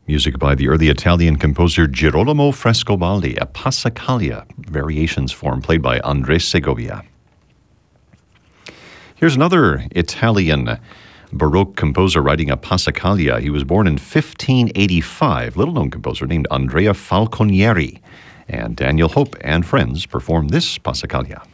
Music by the early Italian composer Girolamo Frescobaldi, a Passacaglia variations form played by Andres Segovia. Here's another Italian Baroque composer writing a Passacaglia. He was born in 1585, little-known composer named Andrea Falconieri. And Daniel Hope and friends perform this Passacaglia.